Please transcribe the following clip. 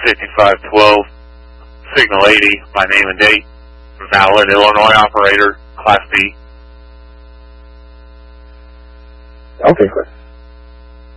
5512, Signal 80, by name and date. Valid Illinois operator, Class B. Okay, Chris.